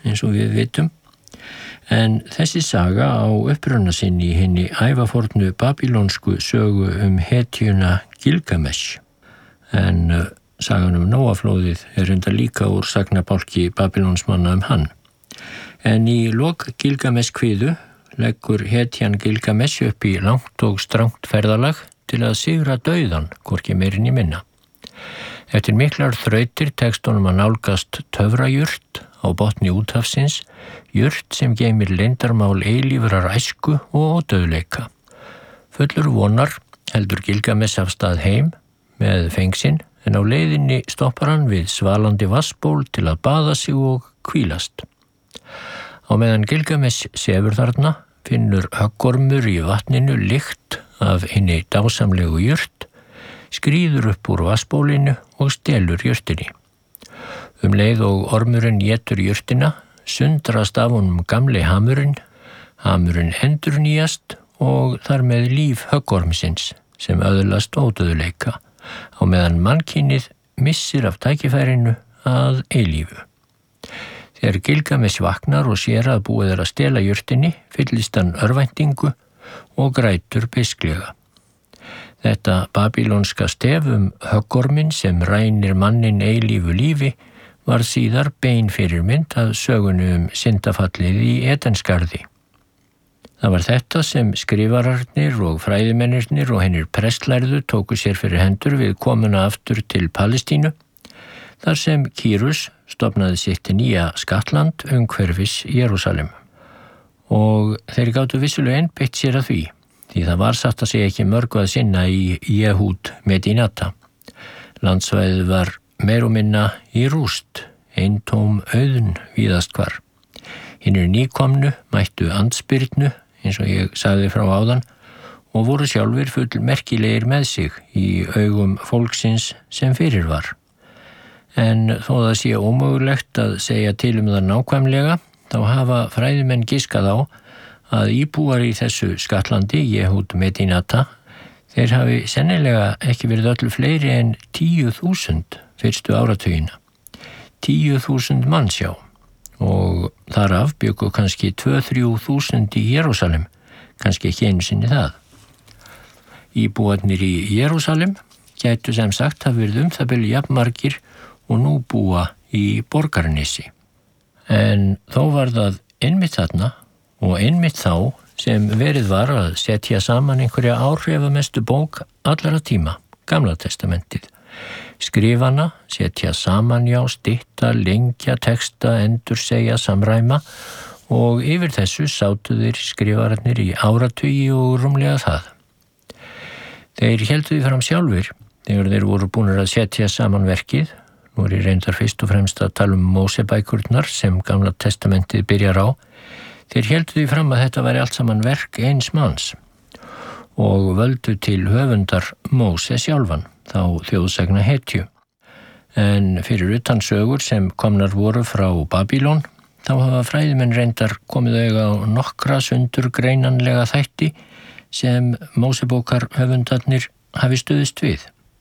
eins og við vitum, en þessi saga á uppruna sinn í hinni ævafornu babýlonsku sögu hetjuna Gilgamesh, en sagan Nóaflóðið enda líka úr sagnabálki Babýlonsmanna hann. En í lok Gilgamesh kviðu leggur hetjan Gilgamesh upp í langt og strangt ferðalag til að sigra dauðan, hvorki meirinn í minna. Eftir miklar þrautir tekst honum að nálgast töfrajurt á botni úthafsins, jurt sem geymir leyndarmál eilífrar æsku og ódauðleika. Fullur vonar heldur Gilgamesh af stað heim með fengsinn, en á leiðinni stoppar hann við svalandi vatnsból til að baða sig og hvílast. Á meðan Gilgamesh sefur þarna finnur höggormur í vatninu lykt af hinni dásamlegu jurt, skríður upp úr vatnsbólinu og stelur jurtinni. Leið og ormurinn étur jurtina, sundrast af honum gamli hamurinn endurnýjast og þar með líf höggormsins sem öðlast ódauðleika, á meðan mannkynið missir af tækifærinu að eilífu. Þegar Gilgamesh vaknar og sér að búið að stela jurtinni, fyllist hann örvæntingu og grætur beisklega. Þetta babýlonska stef höggorminn sem rænir mannin eilífu lífi var síðar bein fyrirmynd að sögunu syndafallið í Edensgarði. Það var þetta sem skrifararnir og fræðimennirnir og hennir prestlærðu tóku sér fyrir hendur við komuna aftur til Palestínu, þar sem Kýrus stofnaði sitt nýja skattland umhverfis Jerúsalem. Og þeir gátu vissulega einbeitt sér að því það var satt að segja ekki mörgu að sinna í Jehúd Medinata. Landsvæðið var meir og minna í rúst, eintóm auðn víðast hvar. Hinnir nýkomnu mættu andspyrnu, eins og ég sagði frá áðan, og voru sjálfir full merkilegir með sig í augum fólksins sem fyrir var. En þó það sé ómögulegt að segja til það nákvæmlega, þá hafa fræðimenn giskað á að íbúar í þessu skattlandi, Jehúd Medinata, þeir hafi sennilega ekki verið öllu fleiri en 10.000 fyrstu áratugina. 10.000 manns já, og þaraf bjuggu kannski 2-3.000 í Jerúsalem, kannski ekki einu sinni það. Íbúarnir í Jerúsalem gætu sem sagt hafa verið það bil jafnmargir og nú búa í Borgarnesi. En þó var það einmitt þarna og einmitt þá sem verið var að setja saman einhverja áhrifamestu bók allra tíma, Gamla testamentið. Skrifana, setja saman stytta, lengja, texta, endursegja, samræma og yfir þessu sátu þeir skrifararnir í áratugi og rúmlega það. Þeir héldu því fram sjálfir þegar þeir voru búnir að setja saman verkið. Nú ég reyndar fyrst og fremst að tala Mósebækurnar sem Gamla testamentið byrjar á. Þeir héldu því fram að þetta væri allt saman verk eins manns og völdu til höfundar Móse sjálfan, þá þjóðsagna hetju. En fyrir utan sögur sem komnar voru frá Babýlon, þá hafa fræðimenn reyndar komið auga á nokkra sundurgreinanlega þætti sem Mósebókar höfundarnir hafi stuðist við.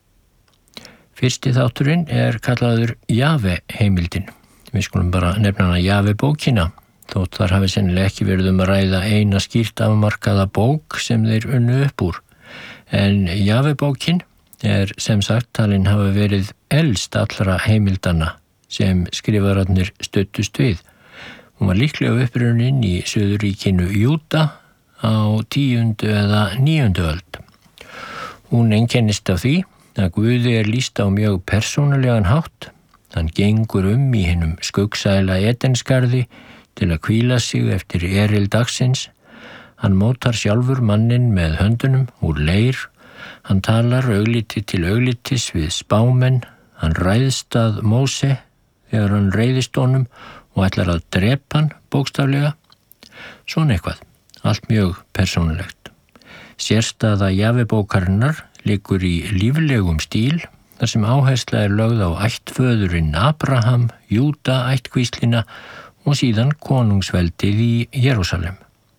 Fyrsti þátturinn kallaður Jave-heimildin. Við skulum bara nefna hana Jave-bókina, þótt þar hafi sennilega ekki verið að ræða eina skýrt afmarkaða bók sem þeir unnu upp úr. En Jave-bókin sem sagt talin hafa verið elst allra heimildana sem skrifararnir studdust við. Hún var líklega upprunnin í Suðurríkinu Júda á 10. eða 9. öld. Hún einkennist af því að Guði lýst á mjög persónulegan hátt. Hann gengur í hinum skuggsæla Edensgarði til að hvíla sig eftir eril dagsins. Hann mótar sjálfur mannin með höndunum úr leir. Hann talar augliti til auglitis við spámenn. Hann ræðst að Móse þegar hann reiðist honum og ætlar að drepa hann bókstaflega. Svona eitthvað, allt mjög persónulegt. Sérstaða Jave-bókarinnar liggur í líflegum stíl, þar sem áhersla lögð á ættföðurinn Abraham, Júda ættkvíslina og síðan konungsveldið í Jerúsalem.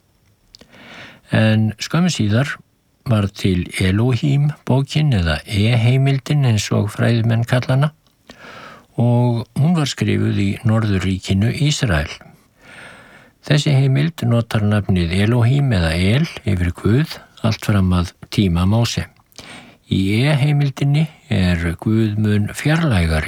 En skömmu síðar var til Elohim bókin eða heimildin eins og fræðimenn kallana og hún var skrifuð í Norðurríkinu Ísrael Þessi heimild notar nafnið Elohim eða El yfir Guð allt fram að tíma Móse. Í E-heimildinni er Guð mun fjarlægari